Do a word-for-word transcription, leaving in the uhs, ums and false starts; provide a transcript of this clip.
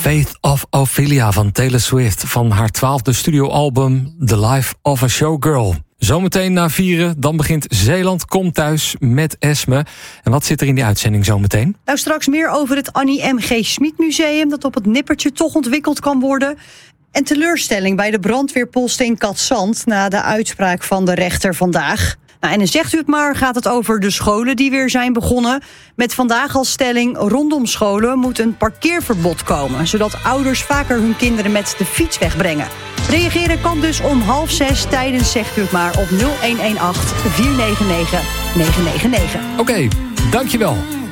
Faith of Ophelia van Taylor Swift van haar twaalfde studioalbum The Life of a Showgirl. Zometeen na vieren, dan begint Zeeland Komt Thuis met Esme. En wat zit er in die uitzending zometeen? Nou, straks meer over het Annie M G. Schmid Museum dat op het nippertje toch ontwikkeld kan worden. En teleurstelling bij de brandweerpost in Katzand na de uitspraak van de rechter vandaag. Nou, en dan zegt u het maar, gaat het over de scholen die weer zijn begonnen. Met vandaag als stelling, rondom scholen moet een parkeerverbod komen, zodat ouders vaker hun kinderen met de fiets wegbrengen. Reageren kan dus om half zes tijdens Zegt u het maar op nul een een acht, vier negen negen, negen negen negen. Oké, okay, dankjewel.